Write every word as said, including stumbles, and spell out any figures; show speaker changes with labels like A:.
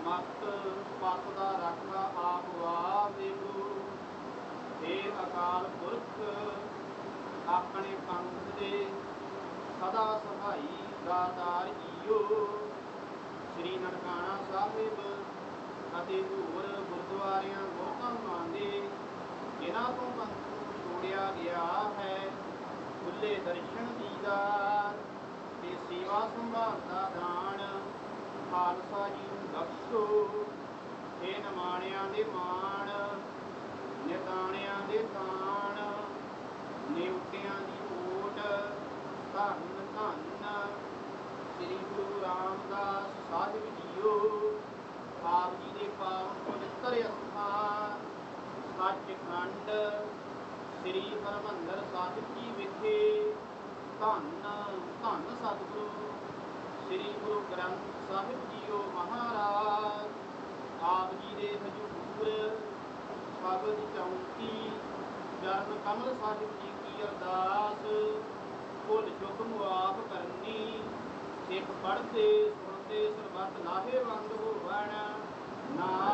A: ਮਸਤ ਪਤ ਦਾ ਰਾਖਾ ਆਪ ਵਾਹਿ ਗੁਰੂ। हे ਅਕਾਲ ਪੁਰਖ ਆਪਣੇ ਪੰਥ ਦੇ ਸਦਾ ਸਹਾਈ ਦਾਤਾਰ ਜੀਓ। ਸ੍ਰੀ ਨਨਕਾਣਾ ਸਾਹਿਬ ਅਤੇ ਹੋਰ ਗੁਰਦੁਆਰਿਆਂ ਗੁਰਧਾਮਾਂ ਦੇ ਜਿਨ੍ਹਾਂ ਤੋਂ ਪੰਥ ਨੂੰ ਛੋੜਿਆ ਗਿਆ ਹੈ, ਖੁੱਲੇ ਦਰਸ਼ਨ ਦੀਦਾਰ ਤੇ ਸੇਵਾ ਸੰਭਾਲ ਦਾ ਦਾਨ ਖਾਲਸਾ ਜੀ ਨੂੰ ਬਖਸ਼ੋ। ਇਹ ਨਿਮਾਣਿਆਂ ਦੇ ਮਾਣ, ਨਿਤਾਣਿਆਂ ਦੇ ਤਾਣ, ਨਿਉਟਿਆਂ ਦੀ ਓਟ, ਧੰਨ ਧੰਨ ਸ੍ਰੀ ਗੁਰੂ ਰਾਮਦਾਸ ਸਾਹਿਬ ਜੀਓ। ਆਪ ਜੀ ਦੇ ਪਾਵਨ ਪਵਿੱਤਰ ਅਸਥਾਨ ਸੱਚਖੰਡ ਸ੍ਰੀ ਹਰਿਮੰਦਰ ਸਾਹਿਬ ਜੀ ਵਿਖੇ ਧੰਨ ਧੰਨ ਸਤਿਗੁਰੂ ਸ੍ਰੀ ਗੁਰੂ ਗ੍ਰੰਥ ਸਾਹਿਬ ਜੀਓ ਮਹਾਰਾਜ ਆਪ ਜੀ ਦੇ ਹਜ਼ੂਰ ਸ਼ਬਦ ਚੌਂਕੀ ਚਰਨ ਕਮਲ ਸਾਹਿਬ ਜੀ ਕੀ ਅਰਦਾਸ ਭੁੱਲ ਚੁੱਕ ਮੁਆਫ ਕਰਨੀ। ਸਿੱਖ ਪੜ੍ਹਦੇ ਸੁਣਦੇ ਸਰਬੱਤ ਲਾਹੇਵੰਦ ਹੋਵਣ। ਨਾਮ